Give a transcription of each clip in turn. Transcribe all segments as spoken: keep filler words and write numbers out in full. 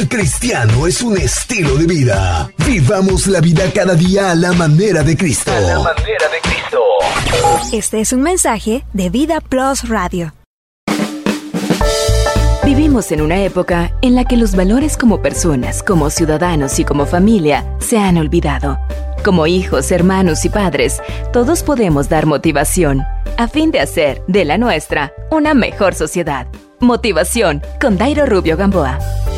Cristiano es un estilo de vida. Vivamos la vida cada día a la manera de Cristo. A la manera de Cristo. Este es un mensaje de Vida Plus Radio. Vivimos en una época en la que los valores como personas, como ciudadanos y como familia se han olvidado. Como hijos, hermanos y padres, todos podemos dar motivación a fin de hacer de la nuestra una mejor sociedad. Motivación con Dairo Rubio Gamboa.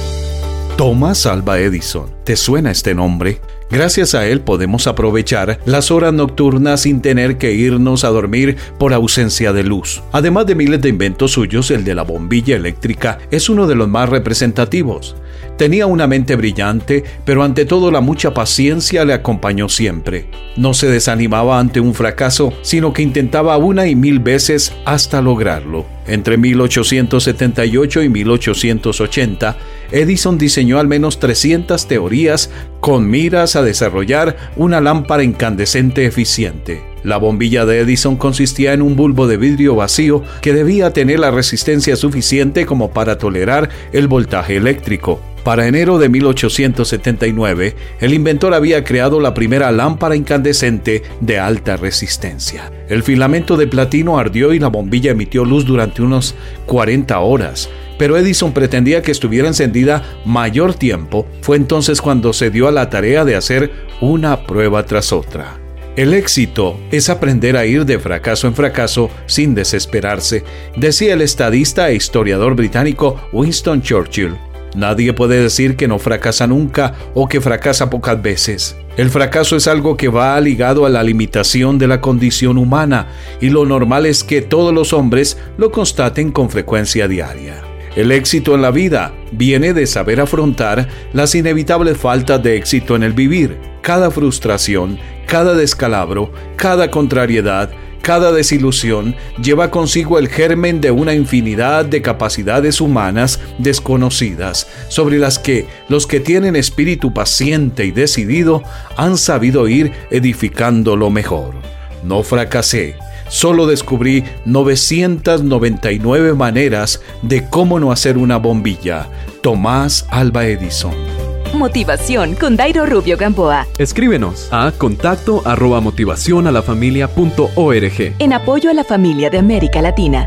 Thomas Alva Edison. ¿Te suena este nombre? Gracias a él podemos aprovechar las horas nocturnas sin tener que irnos a dormir por ausencia de luz. Además de miles de inventos suyos, el de la bombilla eléctrica es uno de los más representativos. Tenía una mente brillante, pero ante todo la mucha paciencia le acompañó siempre. No se desanimaba ante un fracaso, sino que intentaba una y mil veces hasta lograrlo. Entre mil ochocientos setenta y ocho y mil ochocientos ochenta, Edison diseñó al menos trescientas teorías con miras a desarrollar una lámpara incandescente eficiente. La bombilla de Edison consistía en un bulbo de vidrio vacío que debía tener la resistencia suficiente como para tolerar el voltaje eléctrico. Para enero de mil ochocientos setenta y nueve, el inventor había creado la primera lámpara incandescente de alta resistencia. El filamento de platino ardió y la bombilla emitió luz durante unos cuarenta horas. Pero Edison pretendía que estuviera encendida mayor tiempo. Fue entonces cuando se dio a la tarea de hacer una prueba tras otra. El éxito es aprender a ir de fracaso en fracaso sin desesperarse, decía el estadista e historiador británico Winston Churchill. Nadie puede decir que no fracasa nunca o que fracasa pocas veces. El fracaso es algo que va ligado a la limitación de la condición humana y lo normal es que todos los hombres lo constaten con frecuencia diaria. El éxito en la vida viene de saber afrontar las inevitables faltas de éxito en el vivir. Cada frustración, cada descalabro, cada contrariedad, cada desilusión lleva consigo el germen de una infinidad de capacidades humanas desconocidas, sobre las que los que tienen espíritu paciente y decidido han sabido ir edificando lo mejor. No fracasé. Solo descubrí novecientas noventa y nueve maneras de cómo no hacer una bombilla. Thomas Alva Edison. Motivación con Dairo Rubio Gamboa. Escríbenos a contacto arroba motivación a la familia punto org. En apoyo a la familia de América Latina.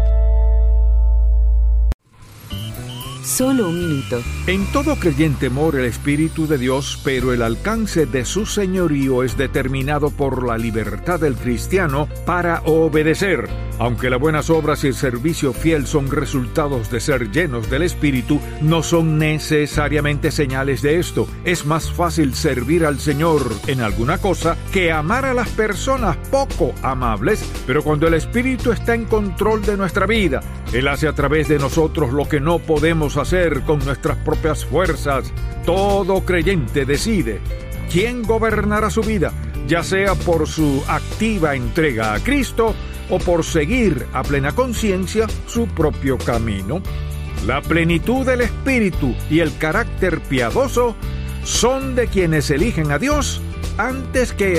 Solo un minuto. En todo creyente mora el Espíritu de Dios, pero el alcance de su señorío es determinado por la libertad del cristiano para obedecer. Aunque las buenas obras y el servicio fiel son resultados de ser llenos del Espíritu, no son necesariamente señales de esto. Es más fácil servir al Señor en alguna cosa que amar a las personas poco amables, pero cuando el Espíritu está en control de nuestra vida, Él hace a través de nosotros lo que no podemos hacer con nuestras propias fuerzas. Todo creyente decide quién gobernará su vida, ya sea por su activa entrega a Cristo o por seguir a plena conciencia su propio camino. La plenitud del Espíritu y el carácter piadoso son de quienes eligen a Dios antes que